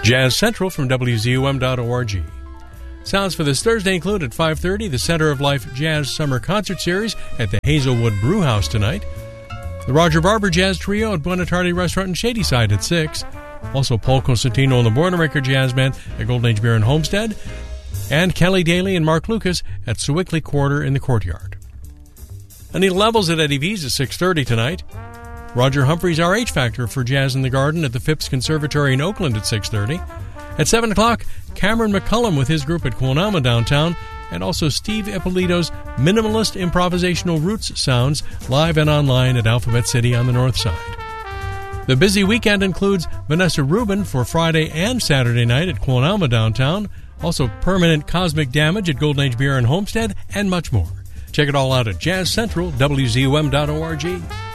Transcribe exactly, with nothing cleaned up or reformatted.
Jazz Central from W Z U M dot org. Sounds for this Thursday include at five thirty the Center of Life Jazz Summer Concert Series at the Hazelwood Brew House tonight. The Roger Barber Jazz Trio at Buenatardi Restaurant in Shadyside at six. Also Paul Costantino and the Boilermaker Jazz Band at Golden Age Beer in Homestead. And Kelly Daly and Mark Lucas at Sewickley Quarter in the Courtyard. Anita Levels at Eddie V's at six thirty tonight. Roger Humphreys R H Factor for Jazz in the Garden at the Phipps Conservatory in Oakland at six thirty. At seven o'clock, Cameron McCullum with his group at Quonama downtown, and also Steve Ippolito's Minimalist Improvisational Roots Sounds live and online at Alphabet City on the north side. The busy weekend includes Vanessa Rubin for Friday and Saturday night at Quonama downtown, also Permanent Cosmic Damage at Golden Age Beer and Homestead, and much more. Check it all out at Jazz Central, W Z U M dot org.